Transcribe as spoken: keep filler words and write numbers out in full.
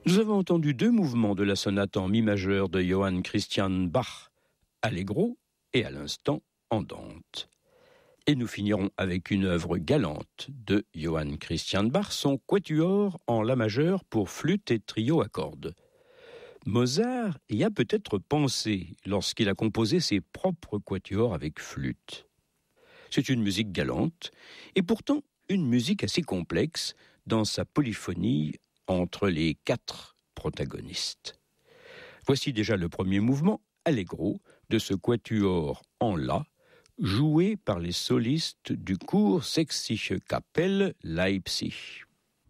Nous avons entendu deux mouvements de la sonate en mi majeur de Johann Christian Bach, allegro et à l'instant andante. Et nous finirons avec une œuvre galante de Johann Christian Bach, son quatuor en la majeur pour flûte et trio à cordes. Mozart y a peut-être pensé lorsqu'il a composé ses propres quatuors avec flûte. C'est une musique galante et pourtant une musique assez complexe dans sa polyphonie entre les quatre protagonistes. Voici déjà le premier mouvement, allegro, de ce quatuor en la, joué par les solistes du Chor Sächsische Kapelle Leipzig.